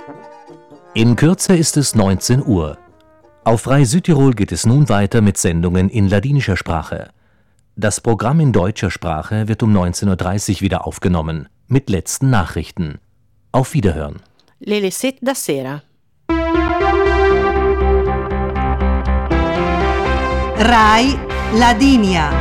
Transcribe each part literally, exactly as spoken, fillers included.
In Kürze ist es neunzehn Uhr. Auf Rai Südtirol geht es nun weiter mit Sendungen in ladinischer Sprache. Das Programm in deutscher Sprache wird um neunzehn Uhr dreißig wieder aufgenommen, mit letzten Nachrichten. Auf Wiederhören. Le set da sera. Rai Ladinia.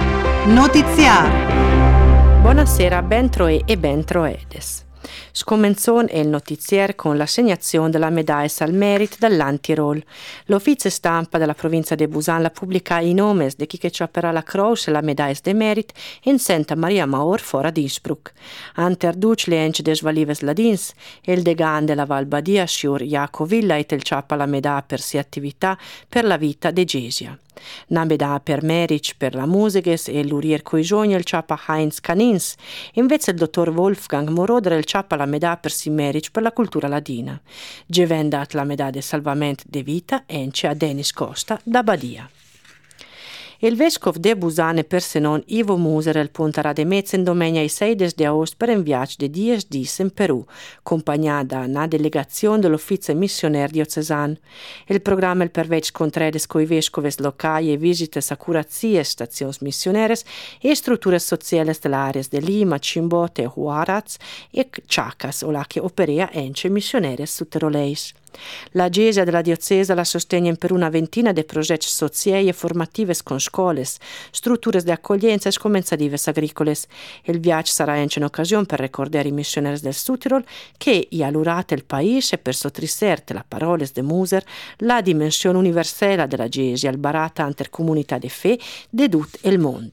Notiziar. Buonasera, bentroe e bentroedes. Scomenzò il notizier con l'assegnazione della medaglia al merito dall'Antirol. L'Officio Stampa della provincia di Busan la pubblica i nomi di chi che ciapperà la croce e la medaglia de merit in Santa Maria Maur fora di Innsbruck. Anter duc le ence des valives ladins, il degan della Val Badia Sciur Jaco Villa e tel ciappa la medaglia per si attività per la vita de Gesia. Na medaglia per Merich per la musiches e l'urier coigione il ciappa Heinz Canins, invece il dottor Wolfgang Moroder il ciappa la medaglia per si Merich per la cultura ladina. Gevendat la medaglia de salvamento de vita ence a Denis Costa da Badia. Il vescovo de Busan e Persenon Ivo Muser il punterà de mezzo in domenica il sei di agosto per un viaggio di dieci giorni in Perù, accompagnato da una delegazione dell'Uffizio Missionario Diocesano. Il programma il pervece contredes coi vescovi locali e visite a curazie, stazioni missioneres e strutture sociali delle aree di Lima, Chimbote, Huaraz e Chacas, o la che opera ence missioneres sottiroleis. La Gesia della Diocesa la sostiene per una ventina di progetti sociali e formativi con scuole, strutture di accoglienza e scomenzative agricole. Il viaggio sarà anche un'occasione per ricordare i missionari del Südtirol che i allurate il paese per sottriserte la parola de Muser la dimensione universale della Gesia, il barata ante comunità de fe de tutto il mondo.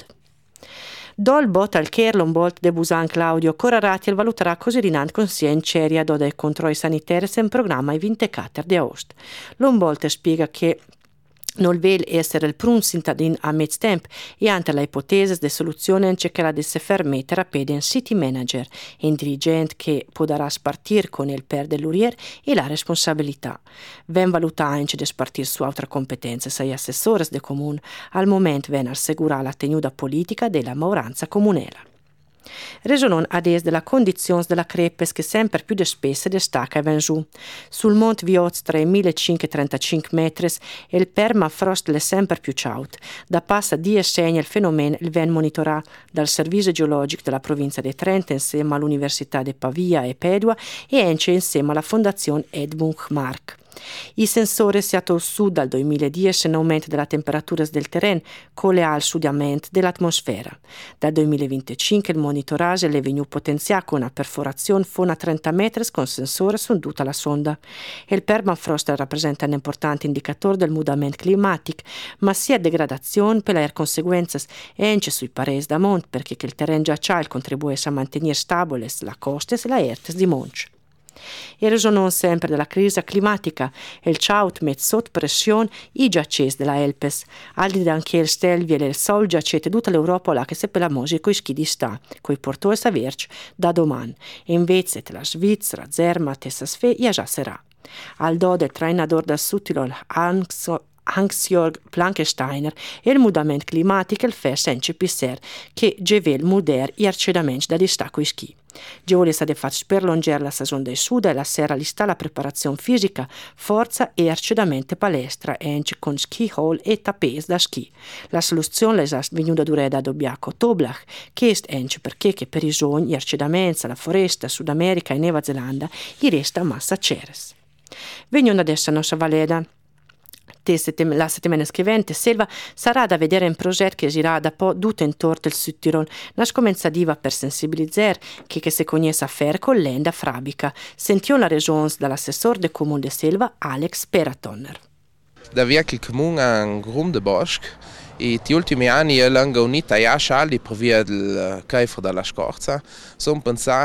Dol bot al Kerlon Bolt de Busan Claudio Corarati il valuterà così rinant conscienceria do dei controlli sanitari in programma i ventiquattro di agosto. L'Ombolt spiega che non vuole essere il primo cittadino a mezzo tempo e ante la ipotesi di soluzione cercherà di se fermettere a pede un city manager, un dirigente che potrà spartire con il per dell'urier e la responsabilità. Ven valuta anche di spartire su altre competenze, sei assessori del comune, al momento ven assicurare la tenuta politica della mauranza comunale. Resonon ades della condizione della crepes che sempre più spesse destacca e ven giù. Sul Mont Vioz tremilacinquecentotrentacinque metri e il permafrost è sempre più chaut. Da passa di segna il fenomeno il ven monitorato dal Servizio Geologico della provincia di Trento insieme all'Università di Pavia e Padua e anche insieme alla Fondazione Edmund Mark. I sensori si atto su dal duemiladieci in aumento della temperatura del terreno con le al sudamento dell'atmosfera. Dal duemilaventicinque il monitoraggio è venuto potenziato con una perforazione fino a trenta metri con sensore su tutta la sonda. Il permafrost rappresenta un importante indicatore del mutamento climatico, ma sia degradazione per le conseguenze anche sui paesi da monte perché il terreno giacciale contribuisce a mantenere stabili la costa e la erte di monte. E resonon sempre della crisi climatica, il ciaut met sotto pressione i giacces della Elpes, al di anche il stelvie e il sol giacete tutta l'Europa là che se per la musica coi schi di sta, coi portoi saverci da domani, e invece la Svizzera, Zermatt e Sasfe ja già sarà. Al do del trainador da Südtirol, Hans-Jörg Plankensteiner e il mutamento climatico il fa senza pisser che gevel muder i arcedamenti da distacco i schi. Giovole sta di fatto per prolungare la stagione del sud e la sera lista la preparazione fisica, forza e arcedamento palestra anche con ski hall e tapes da ski. La soluzione è venuta durare da Dobbiaco Toblach, che è anche perché che per i sogni, arcedamenti, la foresta, Sud America e Nuova Zelanda, i resta massa ceres. Veniamo adesso a nostra valeda. La settimana scrivente Selva sarà da vedere un progetto che girà da po' tutto intorno al Südtirol, una scomenzativa per sensibilizzare che, che si conosce a fare con l'enda frabica. Sentiamo la regione dall'assessore del comune di Selva, Alex Peratonner. Da via che il comune ha un grum de bosco e negli ultimi anni è lungo unita a scialli per via del caifro della scorza. Sono pensato